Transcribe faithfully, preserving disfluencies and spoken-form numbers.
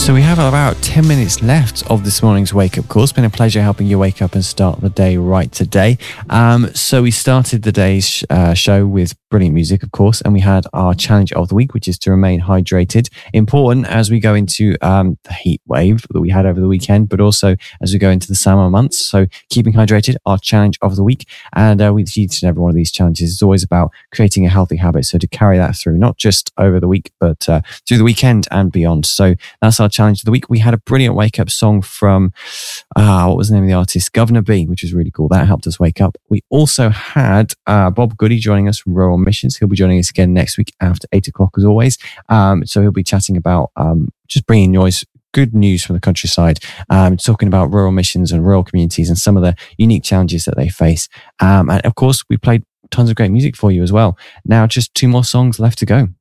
So we have about ten minutes left of this morning's wake up call. It's been a pleasure helping you wake up and start the day right today. Um, so we started the day's uh, show with brilliant music, of course, and we had our challenge of the week, which is to remain hydrated. Important as we go into um, the heat wave that we had over the weekend, but also as we go into the summer months. So keeping hydrated, our challenge of the week. And uh, with each and every one of these challenges, it's always about creating a healthy habit. So to carry that through, not just over the week, but uh, through the weekend and beyond. So that's our challenge of the week. We had a brilliant wake up song from uh, what was the name of the artist? Governor B, which was really cool. That helped us wake up. We also had uh, Bob Goody joining us from Rural Missions. He'll be joining us again next week after eight o'clock as always. Um, so he'll be chatting about um, just bringing noise, good news from the countryside, um, talking about rural missions and rural communities and some of the unique challenges that they face. Um, and of course, we played tons of great music for you as well. Now, just two more songs left to go.